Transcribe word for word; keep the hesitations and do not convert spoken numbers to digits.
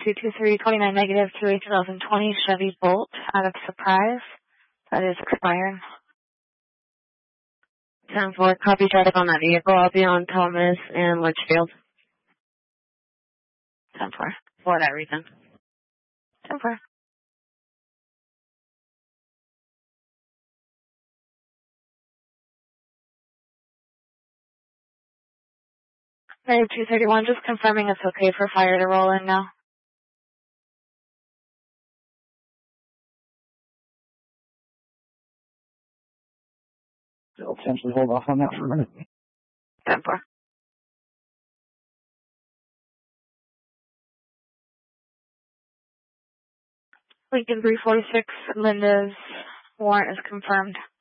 two two three two nine negative to a two thousand twenty Chevy Bolt out of Surprise. That is expired. ten four, copy traffic on that vehicle. I'll be on Thomas and Litchfield. ten four. For that reason. ten four. Negative two thirty-one, just confirming it's okay for fire to roll in now. I'll potentially hold off on that for a minute. ten four. Lincoln three forty-six, Linda's warrant is confirmed.